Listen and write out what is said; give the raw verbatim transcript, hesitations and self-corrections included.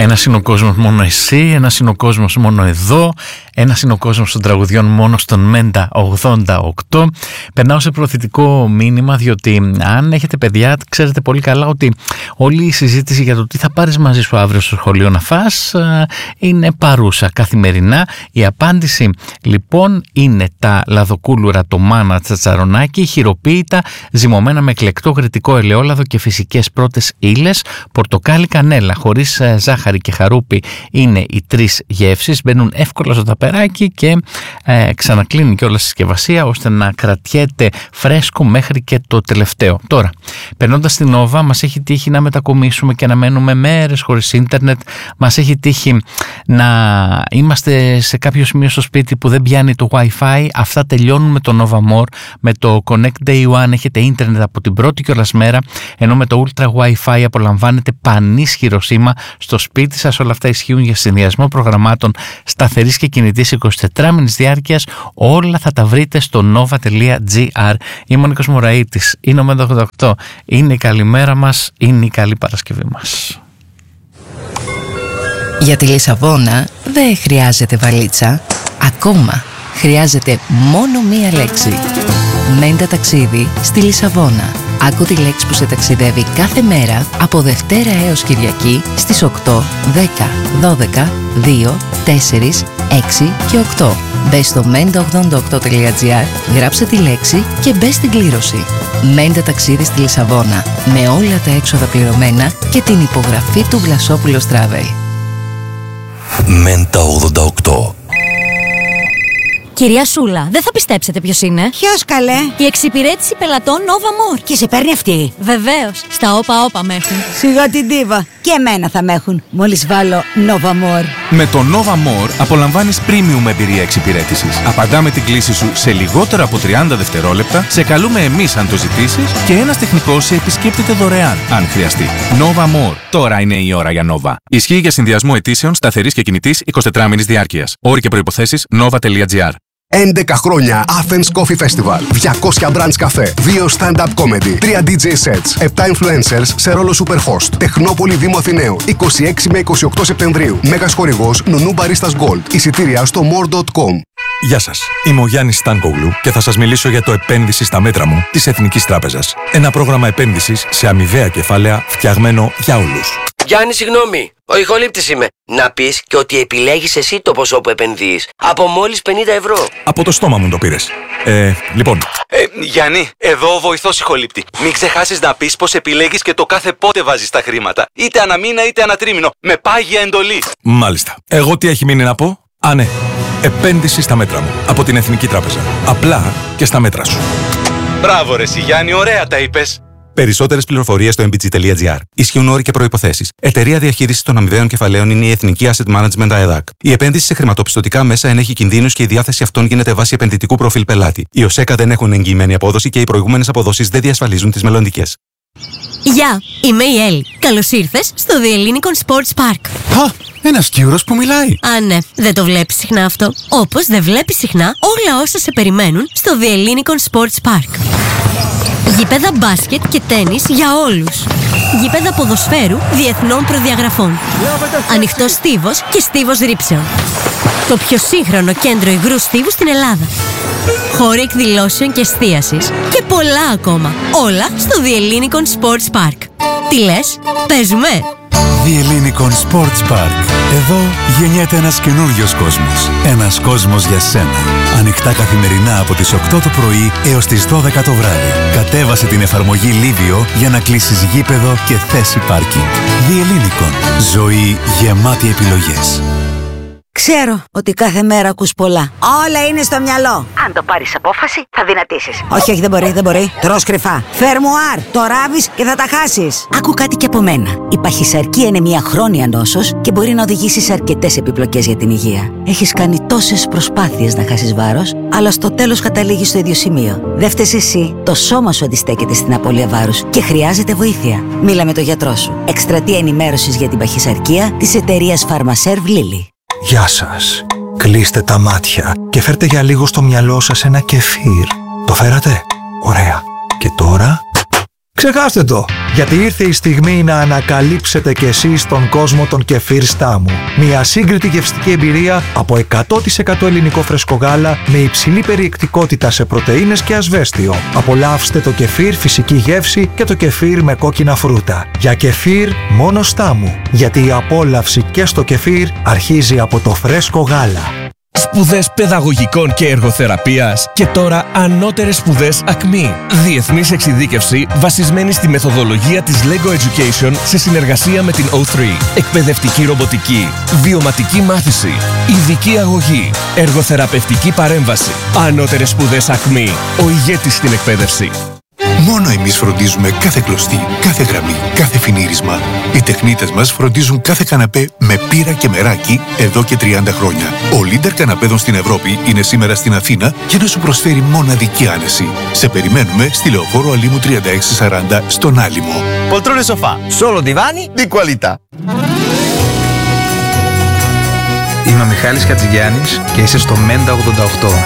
Ένας είναι ο κόσμος μόνο εσύ, ένας είναι ο κόσμος μόνο εδώ, ένας είναι ο κόσμος των τραγουδιών μόνο στον Μέντα ογδόντα οκτώ. Περνάω σε προωθητικό μήνυμα, διότι αν έχετε παιδιά, ξέρετε πολύ καλά ότι όλη η συζήτηση για το τι θα πάρεις μαζί σου αύριο στο σχολείο να φας είναι παρούσα καθημερινά. Η απάντηση λοιπόν είναι τα λαδοκούλουρα, το μάνα τσατσαρονάκι, χειροποίητα, ζυμωμένα με εκλεκτό γρητικό ελαιόλαδο και φυσικές πρώτες ύλες, πορτοκάλι, κανέλα, χωρίς ζάχαρη και χαρούπι είναι οι τρεις γεύσεις. Μπαίνουν εύκολα στο ταπεράκι και ε, ξανακλίνει και όλα στη συσκευασία ώστε να κρατιέται φρέσκο μέχρι και το τελευταίο. Τώρα, περνώντας στην Nova, μας έχει τύχει να μετακομίσουμε και να μένουμε μέρες χωρίς ίντερνετ. Μας έχει τύχει να είμαστε σε κάποιο σημείο στο σπίτι που δεν πιάνει το Wi-Fi. Αυτά τελειώνουν με το Nova More. Με το Connect Day One έχετε ίντερνετ από την πρώτη κιόλας μέρα, ενώ με το Ultra Wi-Fi απολαμβάνετε πανίσχυρο σήμα στο σπίτι σας. Όλα αυτά ισχύουν για συνδυασμό προγραμμάτων σταθερής και κινητής εικοσιτετράμηνης διάρκειας. Όλα θα τα βρείτε στο nova τελεία gr. Είμαι ο Νίκος Μωραΐτης, είναι ο Μέντα ογδόντα οκτώ. Είναι η καλημέρα μας, είναι η καλή Παρασκευή μας. Για τη Λισαβόνα δεν χρειάζεται βαλίτσα. Ακόμα χρειάζεται μόνο μία λέξη. Μέντα ταξίδι στη Λισαβόνα. Άκου τη λέξη που σε ταξιδεύει κάθε μέρα από Δευτέρα έως Κυριακή στις οκτώ, δέκα, δώδεκα, δύο, τέσσερα, έξι και οκτώ. Μπες στο μέντα ογδόντα οκτώ τελεία gr, γράψε τη λέξη και μπες στην κλήρωση. Μέντα ταξίδι στη Λισαβόνα, με όλα τα έξοδα πληρωμένα και την υπογραφή του Βλασόπουλος Travel. Μέντα ογδόντα οκτώ. Κυρία Σούλα, δεν θα πιστέψετε ποιος είναι. Ποιος, καλέ? Η εξυπηρέτηση πελατών Nova More. Και σε παίρνει αυτή? Βεβαίως, στα όπα όπα με έχουν. Σιγά την ντίβα. Και εμένα θα με έχουν, μόλις βάλω Nova More. Με το Nova More απολαμβάνεις premium εμπειρία εξυπηρέτησης. Απαντάμε την κλήση σου σε λιγότερα από τριάντα δευτερόλεπτα, σε καλούμε εμείς αν το ζητήσεις και ένας τεχνικός σε επισκέπτεται δωρεάν αν χρειαστεί. Nova More. Τώρα είναι η ώρα για Nova. Ισχύει για συνδυασμό αιτήσεων σταθερής και κινητής εικοσιτετράμηνης διάρκειας. Όροι και προϋποθέσεις nova τελεία gr. έντεκα χρόνια Athens Coffee Festival. διακόσια branch καφέ, δύο stand-up comedy, τρία ντι τζέι sets, επτά influencers σε ρόλο superhost. Τεχνόπολη Δήμου Αθηναίου, είκοσι έξι με είκοσι οκτώ Σεπτεμβρίου. Μέγας χορηγός Νουνού Baristas Gold. Εισιτήρια στο more τελεία com. Γεια σας, είμαι ο Γιάννης Στάνκογλου και θα σας μιλήσω για το επένδυση στα μέτρα μου της Εθνικής Τράπεζας. Ένα πρόγραμμα επένδυσης σε αμοιβαία κεφάλαια φτιαγμένο για όλους. Γιάννη, συγγνώμη, ο ηχολήπτης είμαι. Να πεις και ότι επιλέγεις εσύ το ποσό που επενδύεις. Από μόλις πενήντα ευρώ. Από το στόμα μου το πήρες. Ε, λοιπόν. Ε, Γιάννη, εδώ ο βοηθός ηχολήπτη. Μην ξεχάσεις να πεις πως επιλέγεις και το κάθε πότε βάζεις τα χρήματα. Είτε ανά μήνα είτε ανά τρίμηνο. Με πάγια εντολή. Μάλιστα. Εγώ τι έχει μείνει να πω? Α, ναι. Επένδυση στα μέτρα μου. Από την Εθνική Τράπεζα. Απλά και στα μέτρα σου. Μπράβο ρε, Γιάννη, ωραία τα είπες. Περισσότερες πληροφορίες στο εμ μπι τζι τελεία τζι άρ. Ισχύουν όροι και προϋποθέσεις. Εταιρεία διαχείρισης των αμοιβαίων κεφαλαίων είναι η Εθνική Asset Management ΑΕΔΑΚ. Η επένδυση σε χρηματοπιστωτικά μέσα ενέχει κινδύνους και η διάθεση αυτών γίνεται βάσει επενδυτικού προφίλ πελάτη. Οι ΟΣΕΚΑ δεν έχουν εγγυημένη απόδοση και οι προηγούμενες αποδόσεις δεν διασφαλίζουν τις μελλοντικές. Γεια, είμαι η Έλλη. Καλώς ήρθες στο The Hellinikon Sports Park. Α, ένας Κύρος που μιλάει. Α, ναι, δεν το βλέπεις συχνά αυτό. Όπως δεν βλέπεις συχνά όλα όσα σε περιμένουν στο The Hellinikon Sports Park. Γήπεδα μπάσκετ και τένις για όλους. Γήπεδα ποδοσφαίρου διεθνών προδιαγραφών. Ανοιχτός στίβος και στίβος ρήψεων. Το πιο σύγχρονο κέντρο υγρού στίβου στην Ελλάδα. Χώροι εκδηλώσεων και εστίασης. Και πολλά ακόμα. Όλα στο The Hellinikon Sports Park. Τι λες, παίζουμε? The Hellinikon Sports Park. Εδώ γεννιέται ένας καινούριος κόσμος. Ένας κόσμος για σένα. Ανοιχτά καθημερινά από τις οκτώ το πρωί έως τις δώδεκα το βράδυ. Κατέβασε την εφαρμογή Livio για να κλείσεις γήπεδο και θέση πάρκινγκ. The Hellinikon. Ζωή γεμάτη επιλογές. Ξέρω ότι κάθε μέρα ακούς πολλά. Όλα είναι στο μυαλό. Αν το πάρεις απόφαση, θα δυνατήσεις. Όχι, όχι, δεν μπορεί, δεν μπορεί. Τρως κρυφά. Φερμουάρ. Το ράβεις και θα τα χάσεις. Άκου κάτι και από μένα. Η παχυσαρκία είναι μια χρόνια νόσος και μπορεί να οδηγήσει σε αρκετές επιπλοκές για την υγεία. Έχεις κάνει τόσες προσπάθειες να χάσεις βάρος, αλλά στο τέλος καταλήγεις στο ίδιο σημείο. Δεν φταίς εσύ. Το σώμα σου αντιστέκεται στην απώλεια βάρους και χρειάζεται βοήθεια. Μίλα με τον γιατρό σου. Εκστρατεία ενημέρωσης για την παχυσαρκία της εταιρείας Pharmaserv Lilly. Γεια σας. Κλείστε τα μάτια και φέρτε για λίγο στο μυαλό σας ένα κεφίρ. Το φέρατε? Ωραία. Και τώρα Ξεχάστε το, γιατί ήρθε η στιγμή να ανακαλύψετε κι εσείς τον κόσμο των κεφίρ Στάμου. Μια ασύγκριτη γευστική εμπειρία από εκατό τοις εκατό ελληνικό φρεσκογάλα με υψηλή περιεκτικότητα σε πρωτεΐνες και ασβέστιο. Απολαύστε το κεφίρ φυσική γεύση και το κεφίρ με κόκκινα φρούτα. Για κεφίρ μόνο Στάμου, γιατί η απόλαυση και στο κεφίρ αρχίζει από το φρέσκο γάλα. Σπουδές παιδαγωγικών και εργοθεραπείας και τώρα ανώτερες σπουδές ΑΚΜΗ. Διεθνής εξειδίκευση βασισμένη στη μεθοδολογία της Lego Education σε συνεργασία με την ο θρι. Εκπαιδευτική ρομποτική, βιωματική μάθηση, ειδική αγωγή, εργοθεραπευτική παρέμβαση. Ανώτερες σπουδές ΑΚΜΗ. Ο ηγέτης στην εκπαίδευση. Μόνο εμείς φροντίζουμε κάθε κλωστή, κάθε γραμμή, κάθε φινίρισμα. Οι τεχνίτες μας φροντίζουν κάθε καναπέ με πύρα και μεράκι εδώ και τριάντα χρόνια. Ο leader καναπέδων στην Ευρώπη είναι σήμερα στην Αθήνα για να σου προσφέρει μοναδική άνεση. Σε περιμένουμε στη Λεωφόρο Αλήμου τριάντα έξι σαράντα στον Άλυμο. Poltrone sofà, solo divani di qualità. Είμαι ο Μιχάλης Χατζηγιάννης και είσαι στο Μέντα ογδόντα οκτώ.